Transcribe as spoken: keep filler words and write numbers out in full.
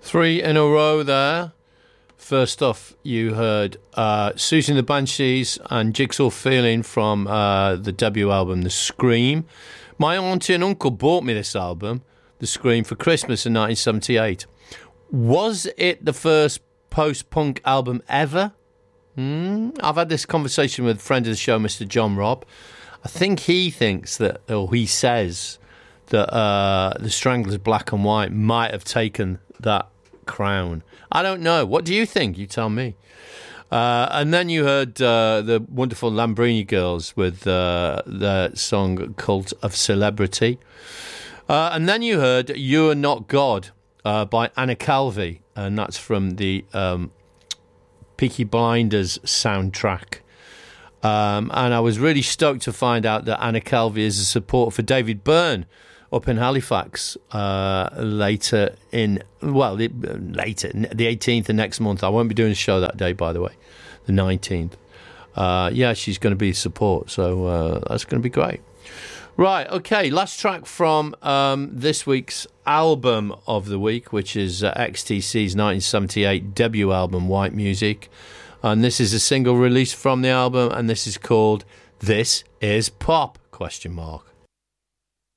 Three in a row there. First off, you heard uh, Susie and the Banshees and Jigsaw Feeling from uh, the debut album, The Scream. My auntie and uncle bought me this album, The Scream, for Christmas in nineteen seventy-eight. Was it the first post-punk album ever? Hmm? I've had this conversation with a friend of the show, Mister John Robb. I think he thinks that, or he says that uh, the Stranglers Black and White might have taken that crown. I don't know. What do you think? You tell me. Uh, and then you heard uh, the wonderful Lambrini Girls with uh, their song Cult of Celebrity. Uh, and then you heard You're Not God uh, by Anna Calvi. And that's from the um, Peaky Blinders soundtrack. Um, and I was really stoked to find out that Anna Calvi is a support for David Byrne up in Halifax uh, later in, well, it, later, the eighteenth of next month. I won't be doing a show that day, by the way, the nineteenth. Uh, yeah, she's going to be support, so uh, that's going to be great. Right, okay, last track from um, this week's album of the week, which is uh, X T C's nineteen seventy-eight debut album, White Music. And this is a single released from the album, and this is called This Is Pop, question mark.